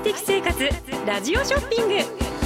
的生活ラジオショッピング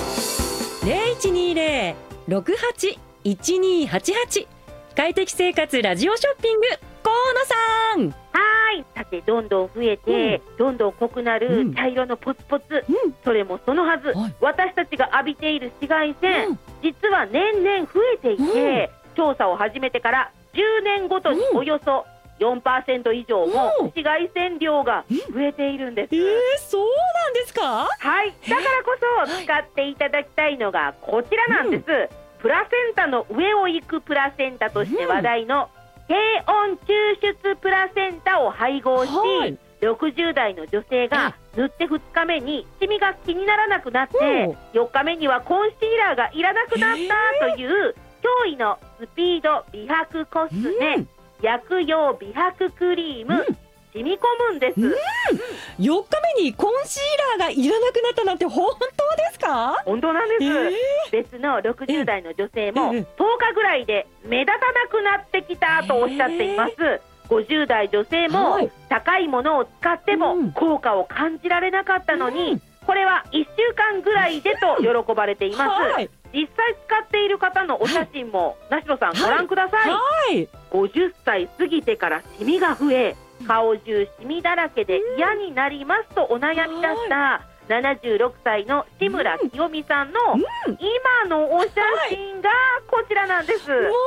0120-681288 快適生活ラジオショッピング河野さん。 はい、さてどんどん増えて、どんどん濃くなる茶色のポツポツ、それもそのはず、私たちが浴びている紫外線、実は年々増えていて、調査を始めてから10年ごとにおよそ4% 以上も紫外線量が増えているんです。 そうなんですか？ はい、だからこそ使っていただきたいのがこちらなんです、プラセンタの上を行くプラセンタとして話題の低温抽出プラセンタを配合し、60代の女性が塗って2日目にシミが気にならなくなって、4日目にはコンシーラーがいらなくなったという驚異のスピード美白コスメ、薬用美白クリーム、染み込むんです。 4日目にコンシーラーがいらなくなったなんて本当ですか？ 本当なんです、別の60代の女性も10日ぐらいで目立たなくなってきたとおっしゃっています。50代女性も高いものを使っても効果を感じられなかったのに、これは1週間ぐらいでと喜ばれています、実際使っている方のお写真も名城さんご覧ください、50歳過ぎてからシミが増え、顔中シミだらけで嫌になりますとお悩みだした76歳の志村清美さんの今のお写真がこちらなんです。 もう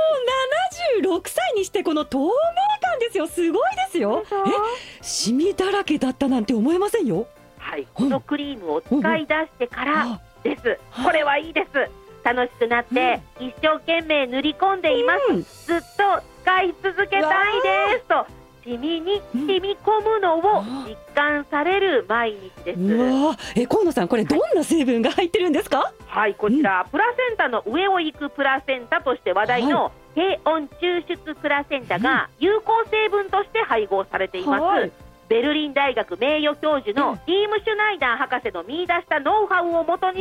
76歳にしてこの透明感ですよ。すごいですよ。シミだらけだったなんて思えませんよ。 はい、このクリームを使い出してからです、これはいいです。楽しくなって一生懸命塗り込んでいます、ずっと使い続けたいですとシミに染み込むのを実感される毎日です。 河野さん、これどんな成分が入ってるんですか？ はい、こちら、プラセンタの上を行くプラセンタとして話題の低温抽出プラセンタが有効成分として配合されています、ベルリン大学名誉教授のリーム・シュナイダー博士の見出したノウハウをもとに